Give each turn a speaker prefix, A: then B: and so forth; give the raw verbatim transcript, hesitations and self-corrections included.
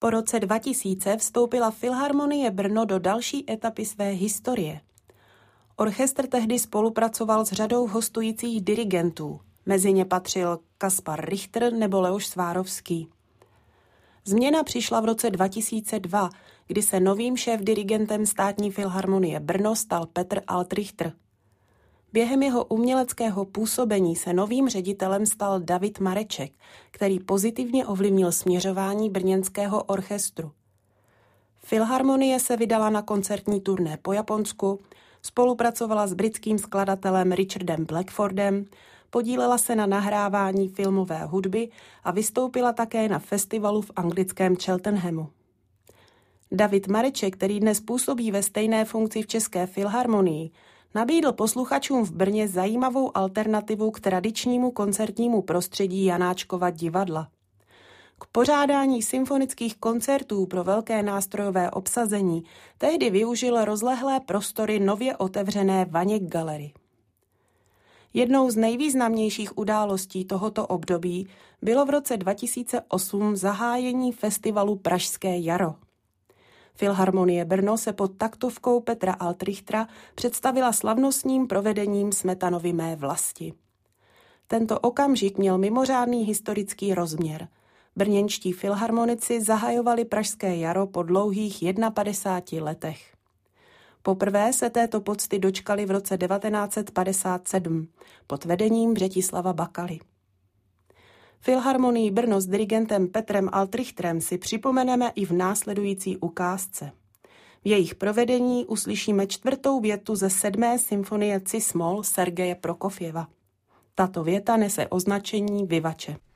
A: Po roce dva tisíce vstoupila Filharmonie Brno do další etapy své historie. Orchestr tehdy spolupracoval s řadou hostujících dirigentů. Mezi ně patřil Kaspar Richter nebo Leoš Svárovský. Změna přišla v roce dva tisíce dva, kdy se novým šéfdirigentem Státní filharmonie Brno stal Petr Altrichter. Během jeho uměleckého působení se novým ředitelem stal David Mareček, který pozitivně ovlivnil směřování brněnského orchestru. Filharmonie se vydala na koncertní turné po Japonsku, spolupracovala s britským skladatelem Richardem Blackfordem, podílela se na nahrávání filmové hudby a vystoupila také na festivalu v anglickém Cheltenhamu. David Mareček, který dnes působí ve stejné funkci v České filharmonii, nabídl posluchačům v Brně zajímavou alternativu k tradičnímu koncertnímu prostředí Janáčkova divadla. K pořádání symfonických koncertů pro velké nástrojové obsazení tehdy využil rozlehlé prostory nově otevřené Vaněk Gallery. Jednou z nejvýznamnějších událostí tohoto období bylo v roce dva tisíce osm zahájení festivalu Pražské jaro. Filharmonie Brno se pod taktovkou Petra Altrichtera představila slavnostním provedením Smetanovy Mé vlasti. Tento okamžik měl mimořádný historický rozměr. Brněnští filharmonici zahajovali Pražské jaro po dlouhých padesáti jedna letech. Poprvé se této pocty dočkali v roce devatenáct set padesát sedm pod vedením Břetislava Bakaly. Filharmonii Brno s dirigentem Petrem Altrichterem si připomeneme i v následující ukázce. V jejich provedení uslyšíme čtvrtou větu ze sedmé symfonie Cis-moll Sergeje Prokofjeva. Tato věta nese označení Vivace.